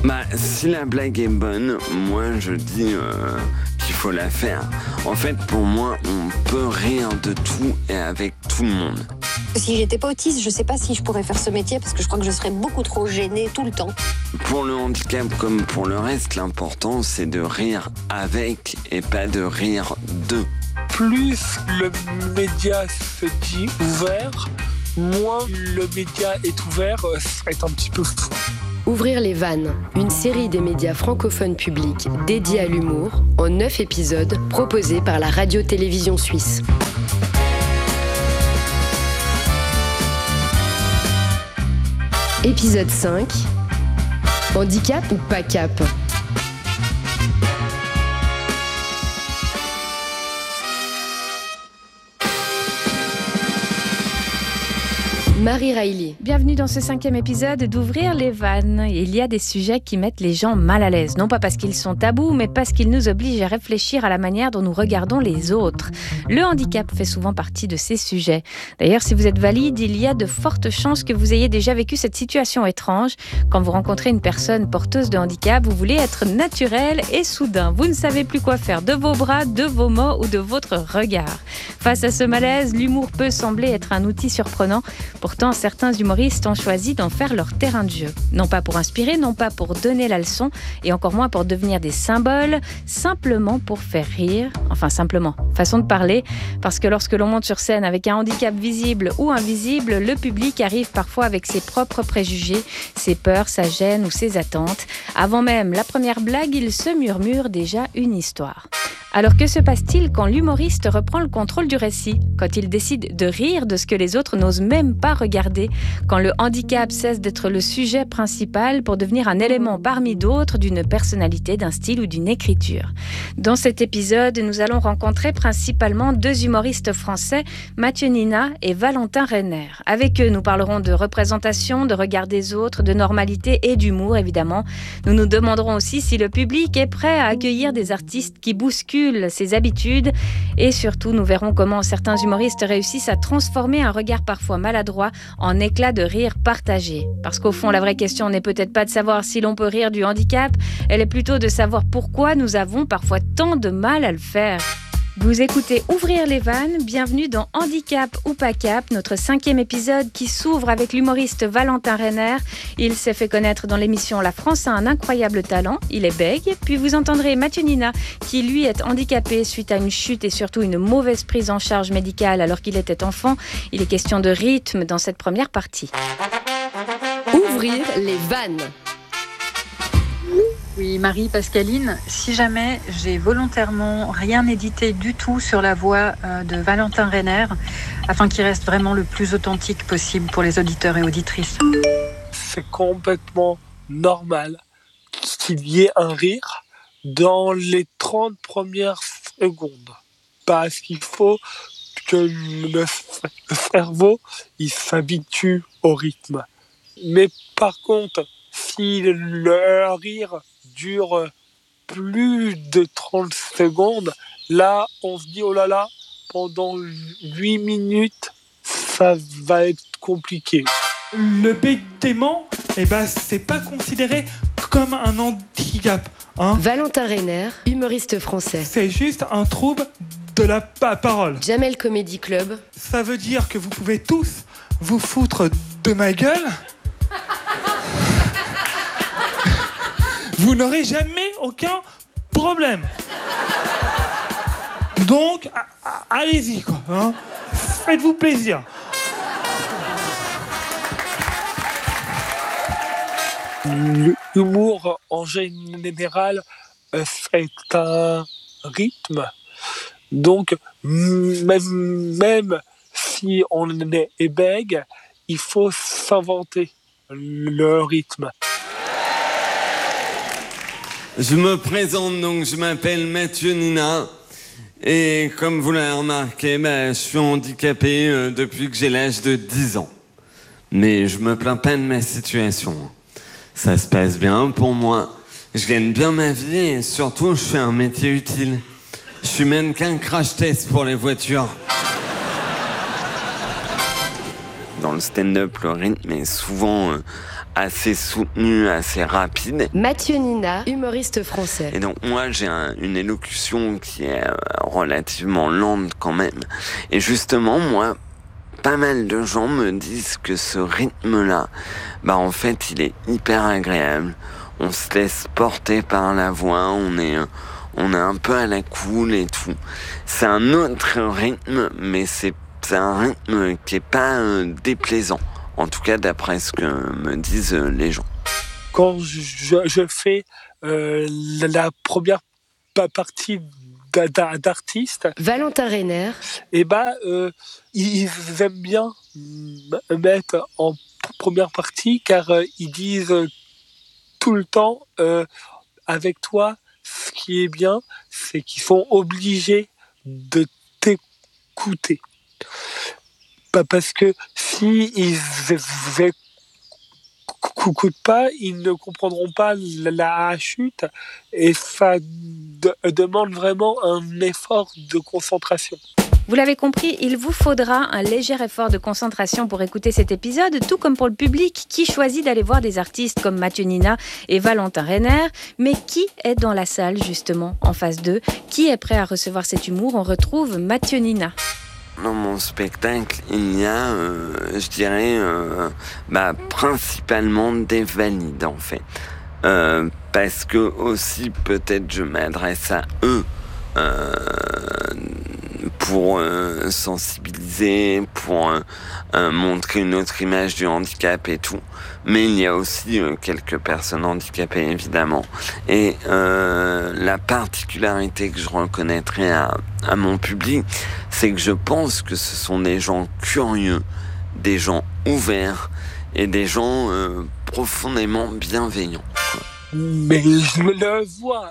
Si la blague est bonne, moi je dis qu'il faut la faire. En fait, pour moi, on peut rire de tout et avec tout le monde. Si j'étais pas autiste, je sais pas si je pourrais faire ce métier parce que je crois que je serais beaucoup trop gênée tout le temps. Pour le handicap comme pour le reste, l'important c'est de rire avec et pas de rire de. Plus le média se dit ouvert, moins le média est ouvert, ça va être un petit peu fou. Ouvrir les vannes, une série des médias francophones publics dédiée à l'humour, en 9 épisodes proposés par la radio-télévision suisse. Épisode 5. Handicap ou pas cap ? Marie Riley. Bienvenue dans ce 5e épisode d'Ouvrir les vannes. Il y a des sujets qui mettent les gens mal à l'aise. Non pas parce qu'ils sont tabous, mais parce qu'ils nous obligent à réfléchir à la manière dont nous regardons les autres. Le handicap fait souvent partie de ces sujets. D'ailleurs, si vous êtes valide, il y a de fortes chances que vous ayez déjà vécu cette situation étrange. Quand vous rencontrez une personne porteuse de handicap, vous voulez être naturel et soudain. Vous ne savez plus quoi faire de vos bras, de vos mots ou de votre regard. Face à ce malaise, l'humour peut sembler être un outil surprenant. Pourtant, certains humoristes ont choisi d'en faire leur terrain de jeu. Non pas pour inspirer, non pas pour donner la leçon, et encore moins pour devenir des symboles, simplement pour faire rire. Enfin, simplement, façon de parler, parce que lorsque l'on monte sur scène avec un handicap visible ou invisible, le public arrive parfois avec ses propres préjugés, ses peurs, sa gêne ou ses attentes. Avant même la première blague, il se murmure déjà une histoire. Alors que se passe-t-il quand l'humoriste reprend le contrôle du récit ? Quand il décide de rire de ce que les autres n'osent même pas regarder ? Quand le handicap cesse d'être le sujet principal pour devenir un élément parmi d'autres d'une personnalité, d'un style ou d'une écriture ? Dans cet épisode, nous allons rencontrer principalement 2 humoristes français, Mathieu Nina et Valentin Renner. Avec eux, nous parlerons de représentation, de regard des autres, de normalité et d'humour, évidemment. Nous nous demanderons aussi si le public est prêt à accueillir des artistes qui bousculent ses habitudes, et surtout nous verrons comment certains humoristes réussissent à transformer un regard parfois maladroit en éclat de rire partagé. Parce qu'au fond, la vraie question n'est peut-être pas de savoir si l'on peut rire du handicap, elle est plutôt de savoir pourquoi nous avons parfois tant de mal à le faire. Vous écoutez Ouvrir les vannes, bienvenue dans Handicap ou pas cap, notre 5e épisode qui s'ouvre avec l'humoriste Valentin Renner. Il s'est fait connaître dans l'émission La France a un incroyable talent, il est bègue. Puis vous entendrez Mathieu Nina, qui lui est handicapé suite à une chute et surtout une mauvaise prise en charge médicale alors qu'il était enfant. Il est question de rythme dans cette première partie. Ouvrir les vannes. Oui, Marie-Pascaline, si jamais j'ai volontairement rien édité du tout sur la voix de Valentin Renner, afin qu'il reste vraiment le plus authentique possible pour les auditeurs et auditrices. C'est complètement normal qu'il y ait un rire dans les 30 premières secondes. Parce qu'il faut que le cerveau il s'habitue au rythme. Mais par contre, si le rire dure plus de 30 secondes, là, on se dit, oh là là, pendant 8 minutes, ça va être compliqué. Le bégaiement, c'est pas considéré comme un handicap. Valentin Renner, humoriste français. C'est juste un trouble de la parole. Jamel Comedy Club. Ça veut dire que vous pouvez tous vous foutre de ma gueule. Vous n'aurez jamais aucun problème. Donc, allez-y, quoi. Faites-vous plaisir. L'humour, en général, c'est un rythme. Donc, même si on est bègue, il faut s'inventer le rythme. Je me présente donc, je m'appelle Mathieu Nina et comme vous l'avez remarqué, je suis handicapé depuis que j'ai l'âge de 10 ans. Mais je me plains pas de ma situation. Ça se passe bien pour moi. Je gagne bien ma vie et surtout je fais un métier utile. Je suis mannequin crash test pour les voitures. Dans le stand-up, le rythme est souvent assez soutenu, assez rapide. Mathieu Nina, humoriste français. Et donc moi j'ai une élocution qui est relativement lente quand même. Et justement moi, pas mal de gens me disent que ce rythme-là, en fait il est hyper agréable. On se laisse porter par la voix, on est un peu à la cool et tout. C'est un autre rythme, mais c'est un rythme qui est pas déplaisant. En tout cas, d'après ce que me disent les gens. Quand je fais la première partie d'artiste, Valentin Reiner, ils aiment bien me mettre en première partie car ils disent tout le temps avec toi, ce qui est bien, c'est qu'ils sont obligés de t'écouter. Parce que si ils n'écoutent pas, ils ne comprendront pas la chute et ça demande vraiment un effort de concentration. Vous l'avez compris, il vous faudra un léger effort de concentration pour écouter cet épisode, tout comme pour le public qui choisit d'aller voir des artistes comme Mathieu Nina et Valentin Reiner. Mais qui est dans la salle, justement, en face d'eux? Qui est prêt à recevoir cet humour? On retrouve Mathieu Nina. Dans mon spectacle, il y a, je dirais, principalement des valides, en fait. Parce que aussi, peut-être, je m'adresse à eux pour sensibiliser, pour montrer une autre image du handicap et tout. Mais il y a aussi quelques personnes handicapées, évidemment. Et la particularité que je reconnaîtrais à mon public, c'est que je pense que ce sont des gens curieux, des gens ouverts et des gens profondément bienveillants. Mais je le vois,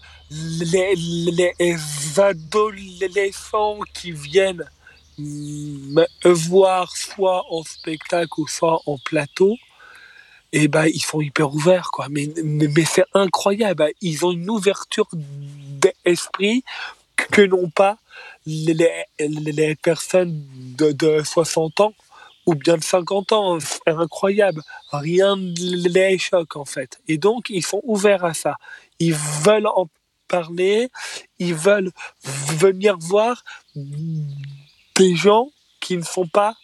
les adolescents qui viennent me voir soit en spectacle ou soit en plateau, ils sont hyper ouverts, quoi. Mais c'est incroyable, ils ont une ouverture d'esprit que n'ont pas les personnes de 60 ans ou bien de 50 ans. C'est incroyable, rien ne les choque en fait. Et donc ils sont ouverts à ça, ils veulent en parler, ils veulent venir voir des gens qui ne sont pas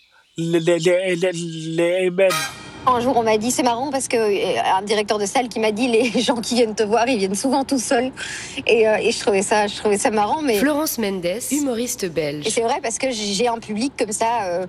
les mêmes. Un jour, on m'a dit, c'est marrant parce qu'un directeur de salle qui m'a dit, les gens qui viennent te voir, ils viennent souvent tout seuls. Et je trouvais ça marrant. Mais... Florence Mendes, humoriste belge. Et c'est vrai parce que j'ai un public comme ça...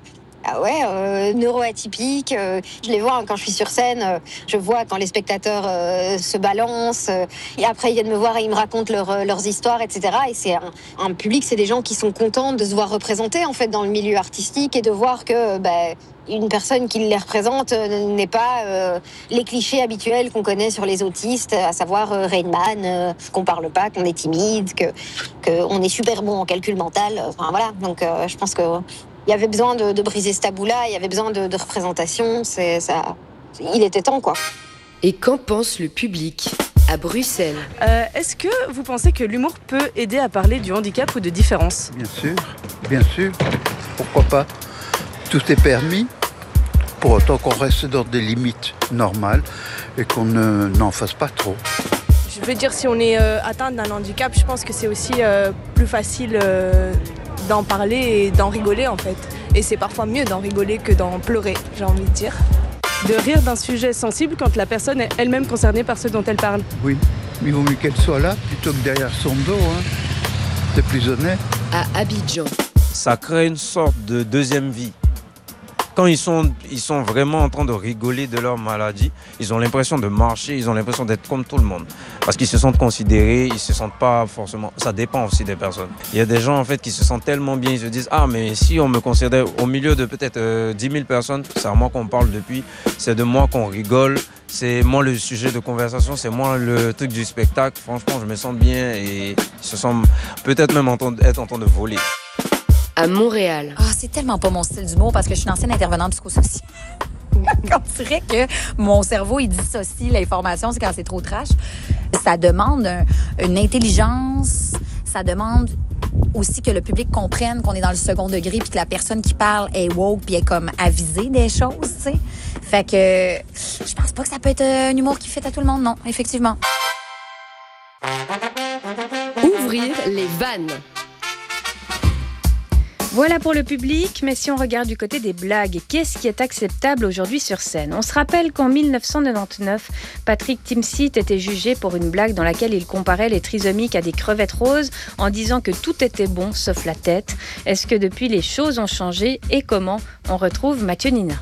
neuroatypique. Je les vois quand je suis sur scène. Je vois quand les spectateurs se balancent. Et après, ils viennent me voir et ils me racontent leurs histoires, etc. Et c'est un public, c'est des gens qui sont contents de se voir représentés en fait dans le milieu artistique et de voir que une personne qui les représente n'est pas les clichés habituels qu'on connaît sur les autistes, à savoir Rain Man, qu'on parle pas, qu'on est timide, qu'on est super bon en calcul mental. Enfin voilà. Donc je pense que il y avait besoin de briser ce tabou-là, il y avait besoin de représentation, il était temps, quoi. Et qu'en pense le public à Bruxelles? Est-ce que vous pensez que l'humour peut aider à parler du handicap ou de différence? Bien sûr, pourquoi pas. Tout est permis, pour autant qu'on reste dans des limites normales et qu'on n'en fasse pas trop. Je veux dire, si on est atteint d'un handicap, je pense que c'est aussi plus facile d'en parler et d'en rigoler en fait. Et c'est parfois mieux d'en rigoler que d'en pleurer, j'ai envie de dire. De rire d'un sujet sensible quand la personne est elle-même concernée par ce dont elle parle. Oui, mais il vaut mieux qu'elle soit là plutôt que derrière son dos. C'est plus honnête. À Abidjan. Ça crée une sorte de deuxième vie. Quand ils sont vraiment en train de rigoler de leur maladie, ils ont l'impression de marcher, ils ont l'impression d'être comme tout le monde. Parce qu'ils se sentent considérés, ils se sentent pas forcément... Ça dépend aussi des personnes. Il y a des gens en fait qui se sentent tellement bien, ils se disent « Ah, mais si on me considère au milieu de peut-être 10 000 personnes, c'est à moi qu'on parle depuis, c'est de moi qu'on rigole, c'est moi le sujet de conversation, c'est moi le truc du spectacle. Franchement, je me sens bien et ils se sentent peut-être même être en train de voler. » À Montréal. C'est tellement pas mon style d'humour parce que je suis une ancienne intervenante psychosociale. On dirait que mon cerveau, il dissocie l'information, c'est quand c'est trop trash. Ça demande une intelligence, ça demande aussi que le public comprenne qu'on est dans le second degré puis que la personne qui parle est woke puis est comme avisée des choses, tu sais. Fait que je pense pas que ça peut être un humour qui fait à tout le monde, non, effectivement. Ouvrir les vannes. Voilà pour le public, mais si on regarde du côté des blagues, qu'est-ce qui est acceptable aujourd'hui sur scène ? On se rappelle qu'en 1999, Patrick Timsit était jugé pour une blague dans laquelle il comparait les trisomiques à des crevettes roses en disant que tout était bon sauf la tête. Est-ce que depuis les choses ont changé et comment ? On retrouve Mathieu Nina.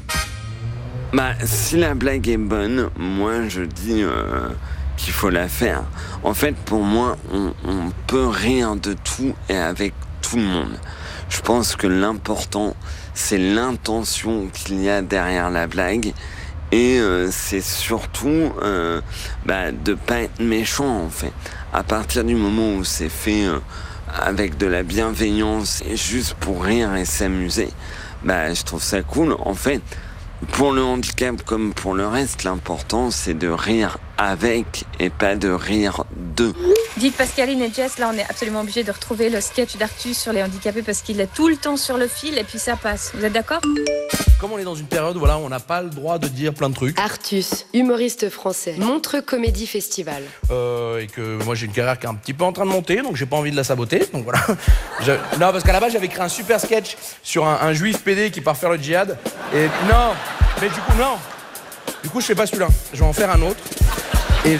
Si la blague est bonne, moi je dis qu'il faut la faire. En fait, pour moi, on peut rire de tout et avec tout le monde. Je pense que l'important, c'est l'intention qu'il y a derrière la blague et c'est surtout de pas être méchant en fait. À partir du moment où c'est fait avec de la bienveillance et juste pour rire et s'amuser, je trouve ça cool. En fait, pour le handicap comme pour le reste, l'important c'est de rire avec et pas de rire de. Dites Pascaline et Jess, là on est absolument obligé de retrouver le sketch d'Artus sur les handicapés parce qu'il est tout le temps sur le fil et puis ça passe. Vous êtes d'accord ? Comme on est dans une période où on n'a pas le droit de dire plein de trucs. Artus, humoriste français, Montreux Comédie Festival. Et que moi j'ai une carrière qui est un petit peu en train de monter, donc j'ai pas envie de la saboter. Donc voilà. Non, parce qu'à la base j'avais créé un super sketch sur un juif pédé qui part faire le djihad. Et non, mais du coup non. Du coup je fais pas celui-là. Je vais en faire un autre. Et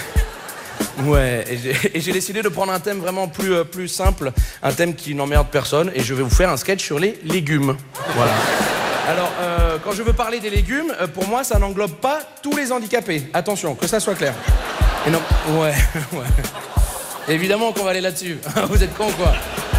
ouais, et j'ai décidé de prendre un thème vraiment plus simple, un thème qui n'emmerde personne, et je vais vous faire un sketch sur les légumes. Voilà. Alors, quand je veux parler des légumes, pour moi, ça n'englobe pas tous les handicapés. Attention, que ça soit clair. Et non, ouais. Évidemment qu'on va aller là-dessus. Vous êtes cons, quoi.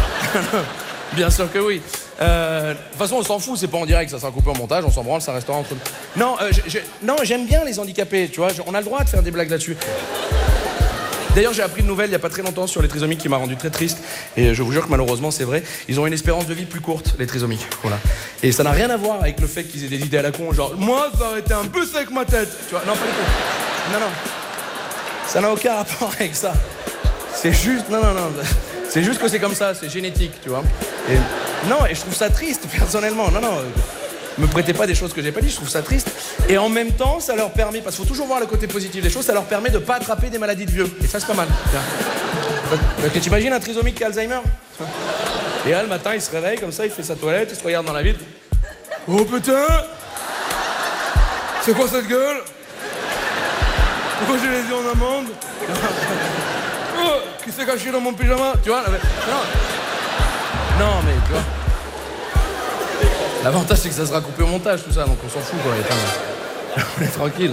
Bien sûr que oui. De toute façon, on s'en fout, c'est pas en direct, ça sera coupé en montage, on s'en branle, ça restera entre nous. Non, j'aime bien les handicapés, tu vois, on a le droit de faire des blagues là-dessus. D'ailleurs, j'ai appris une nouvelle il n'y a pas très longtemps sur les trisomiques qui m'a rendu très triste. Et je vous jure que malheureusement, c'est vrai. Ils ont une espérance de vie plus courte, les trisomiques. Voilà. Et ça n'a rien à voir avec le fait qu'ils aient des idées à la con, genre moi, ça aurait été un peu sec ma tête. Tu vois, non, pas du tout. Non. Ça n'a aucun rapport avec ça. C'est juste. Non. C'est juste que c'est comme ça, c'est génétique, tu vois. Et je trouve ça triste, personnellement. Non. Me prêtez pas des choses que j'ai pas dit, je trouve ça triste. Et en même temps, ça leur permet, parce qu'il faut toujours voir le côté positif des choses, ça leur permet de pas attraper des maladies de vieux. Et ça, c'est pas mal. Parce que t'imagines un trisomique qui a Alzheimer ? Et là, le matin, il se réveille comme ça, il fait sa toilette, il se regarde dans la vitre. Oh putain ! C'est quoi cette gueule ? Pourquoi j'ai les yeux en amande ? Oh, qui s'est caché dans mon pyjama ? Tu vois ? Non, mais tu vois. L'avantage, c'est que ça sera coupé au montage, tout ça, donc on s'en fout, quoi. On est tranquille.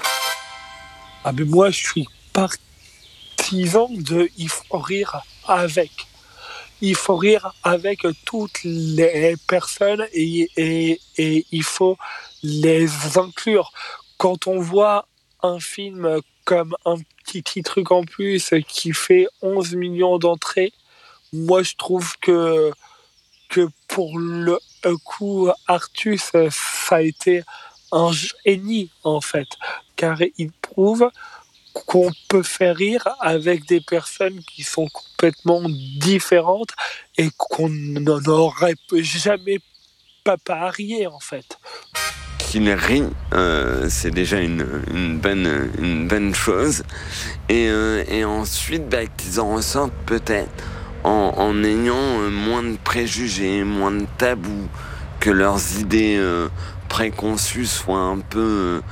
Mais moi, je suis partisan de « il faut rire avec ». Il faut rire avec toutes les personnes et il faut les inclure. Quand on voit un film comme Un petit truc en plus qui fait 11 millions d'entrées, moi, je trouve que pour le coup, Artus, ça a été un génie, en fait, car il prouve qu'on peut faire rire avec des personnes qui sont complètement différentes et qu'on n'aurait jamais pas parié, en fait. Qu'il rit, c'est déjà une bonne chose. Et ensuite, qu'ils en ressortent peut-être en ayant moins de préjugés, moins de tabous, que leurs idées préconçues soient un peu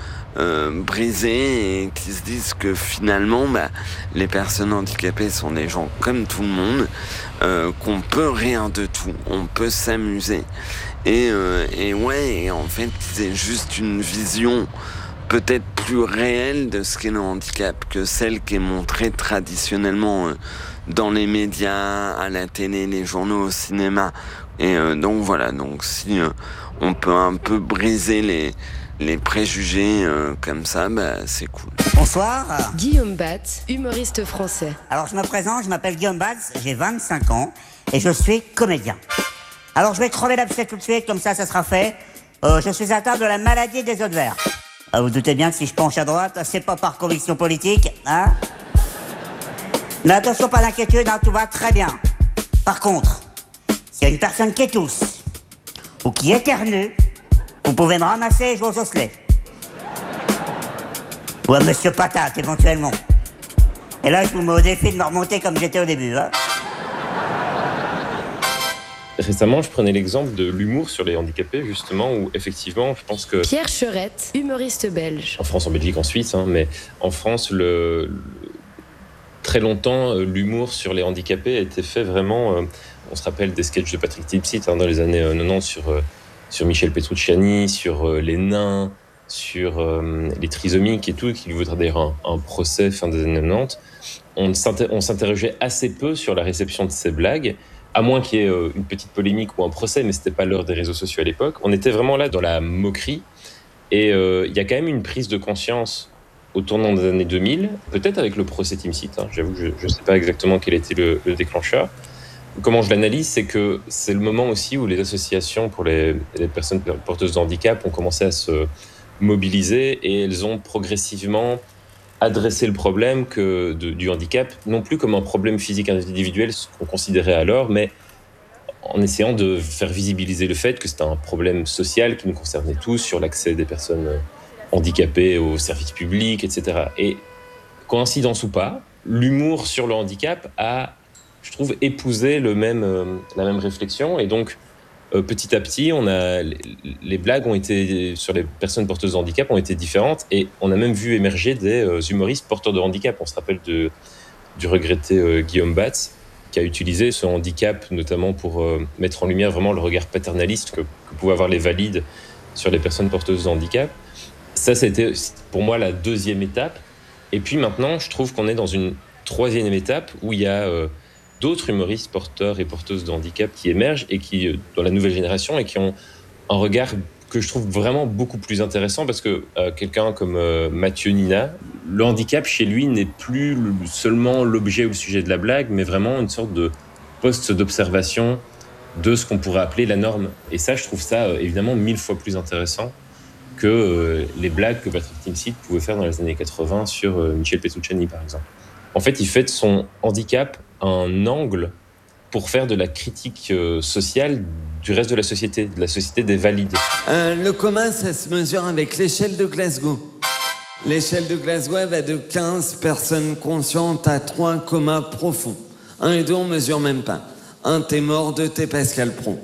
brisées et qu'ils se disent que finalement les personnes handicapées sont des gens comme tout le monde, qu'on peut rire de tout, on peut s'amuser et en fait c'est juste une vision peut-être plus réelle de ce qu'est le handicap que celle qui est montrée traditionnellement dans les médias, à la télé, les journaux, au cinéma. Et donc voilà, donc si on peut un peu briser les préjugés comme ça, c'est cool. Bonsoir. Guillaume Batz, humoriste français. Alors je me présente, je m'appelle Guillaume Batz, j'ai 25 ans et je suis comédien. Alors je vais crever l'abcès tout de suite, comme ça sera fait. Je suis atteint de la maladie des œufs de verre. Vous doutez bien que si je penche à droite, c'est pas par conviction politique, hein ? Mais attention, pas d'inquiétude, hein, tout va très bien. Par contre, s'il y a une personne qui tousse ou qui éternue, vous pouvez me ramasser et jouer aux osselets. Ou à Monsieur Patate, éventuellement. Et là, je vous mets au défi de me remonter comme j'étais au début. Hein. Récemment, je prenais l'exemple de l'humour sur les handicapés, justement, où effectivement, je pense que... Pierre Cherette, humoriste belge. En France, en Belgique, en Suisse, mais en France, très longtemps, l'humour sur les handicapés a été fait vraiment... on se rappelle des sketchs de Patrick Timsit dans les années 90 sur Michel Petrucciani, sur les nains, sur les trisomiques et tout, qui lui voudraient d'ailleurs un procès fin des années 90. On s'interrogeait assez peu sur la réception de ces blagues, à moins qu'il y ait une petite polémique ou un procès, mais c'était pas l'heure des réseaux sociaux à l'époque. On était vraiment là dans la moquerie, et il y a quand même une prise de conscience au tournant des années 2000, peut-être avec le procès Timsit, j'avoue que je ne sais pas exactement quel était le déclencheur. Comment je l'analyse, c'est que c'est le moment aussi où les associations pour les personnes porteuses de handicap ont commencé à se mobiliser, et elles ont progressivement adresser le problème du handicap, non plus comme un problème physique individuel, ce qu'on considérait alors, mais en essayant de faire visibiliser le fait que c'était un problème social qui nous concernait tous, sur l'accès des personnes handicapées aux services publics, etc. Et coïncidence ou pas, l'humour sur le handicap a, je trouve, épousé la même réflexion, et donc petit à petit, les blagues sur les personnes porteuses de handicap ont été différentes, et on a même vu émerger des humoristes porteurs de handicap. On se rappelle du regretté Guillaume Batz, qui a utilisé ce handicap notamment pour mettre en lumière vraiment le regard paternaliste que pouvaient avoir les valides sur les personnes porteuses de handicap. Ça, c'était pour moi la deuxième étape. Et puis maintenant, je trouve qu'on est dans une troisième étape où il y a d'autres humoristes porteurs et porteuses de handicap qui émergent, et qui, dans la nouvelle génération, et qui ont un regard que je trouve vraiment beaucoup plus intéressant, parce que quelqu'un comme Mathieu Nina, le handicap chez lui n'est plus seulement l'objet ou le sujet de la blague, mais vraiment une sorte de poste d'observation de ce qu'on pourrait appeler la norme. Et ça, je trouve ça évidemment 1000 fois plus intéressant que les blagues que Patrick Timsit pouvait faire dans les années 80 sur Michel Petrucciani, par exemple. En fait, il fait de son handicap un angle pour faire de la critique sociale du reste de la société des valides. Le commun, ça se mesure avec l'échelle de Glasgow. L'échelle de Glasgow, elle va de 15 personnes conscientes à 3 comas profonds. 1 et 2, on mesure même pas. 1, t'es mort, 2, t'es Pascal Praud.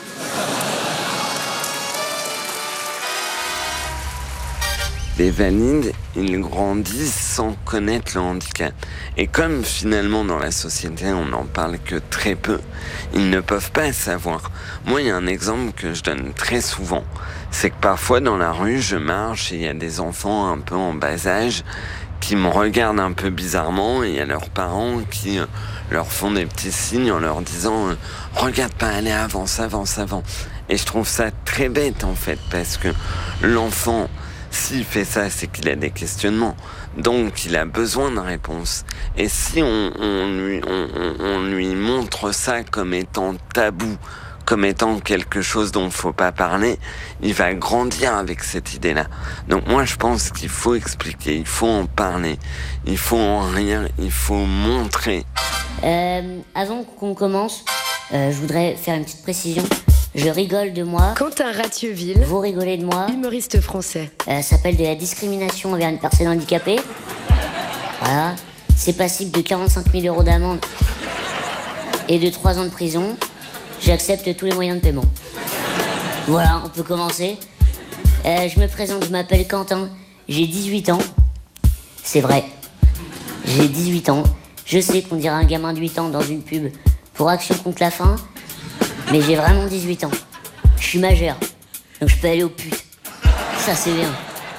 Les valides, ils grandissent sans connaître le handicap. Et comme finalement dans la société, on n'en parle que très peu, ils ne peuvent pas savoir. Moi, il y a un exemple que je donne très souvent. C'est que parfois dans la rue, je marche et il y a des enfants un peu en bas âge qui me regardent un peu bizarrement, et il y a leurs parents qui leur font des petits signes en leur disant « Regarde pas, allez, avance, avance, avance ». Et je trouve ça très bête en fait, parce que l'enfant... S'il fait ça, c'est qu'il a des questionnements. Donc, il a besoin de réponses. Et si on lui montre ça comme étant tabou, comme étant quelque chose dont il ne faut pas parler, il va grandir avec cette idée-là. Donc moi, je pense qu'il faut expliquer, il faut en parler, il faut en rire, il faut montrer. Avant qu'on commence, je voudrais faire une petite précision. Je rigole de moi. Quentin Ratieuville. Vous rigolez de moi. Humoriste français. Ça s'appelle de la discrimination envers une personne handicapée. Voilà. C'est passible de 45 000 € d'amende et de 3 ans de prison. J'accepte tous les moyens de paiement. Voilà, on peut commencer. Je me présente, je m'appelle Quentin. J'ai 18 ans. C'est vrai. J'ai 18 ans. Je sais qu'on dirait un gamin de 8 ans dans une pub pour Action contre la faim. Mais j'ai vraiment 18 ans. Je suis majeur. Donc je peux aller aux putes. Ça, c'est bien.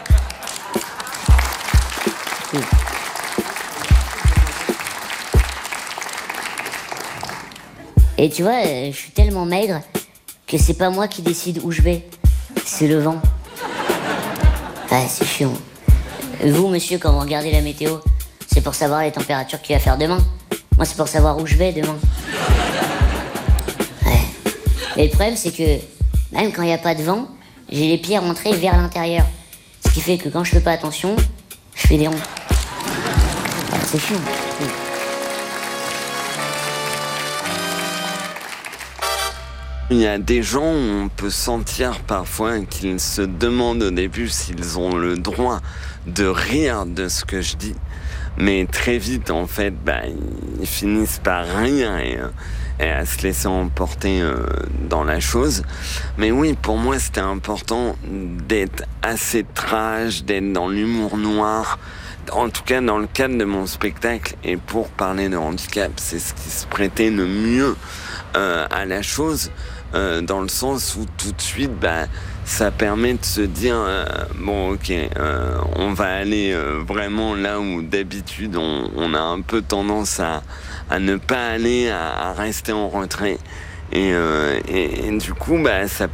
Cool. Et tu vois, je suis tellement maigre que c'est pas moi qui décide où je vais. C'est le vent. Ah, c'est chiant. Vous, monsieur, quand vous regardez la météo, c'est pour savoir les températures qu'il va faire demain. Moi, c'est pour savoir où je vais demain. Et le problème, c'est que même quand il n'y a pas de vent, j'ai les pieds rentrés vers l'intérieur. Ce qui fait que quand je fais pas attention, je fais des ronds. Ah, c'est chiant. Il y a des gens où on peut sentir parfois qu'ils se demandent au début s'ils ont le droit de rire de ce que je dis. Mais très vite, en fait, ils finissent par rire et à se laisser emporter dans la chose. Mais oui, pour moi, c'était important d'être assez trash, d'être dans l'humour noir. En tout cas, dans le cadre de mon spectacle, et pour parler de handicap, c'est ce qui se prêtait le mieux à la chose, dans le sens où tout de suite, ça permet de se dire, on va aller vraiment là où d'habitude on a un peu tendance à ne pas aller, à rester en retrait. Et du coup, ça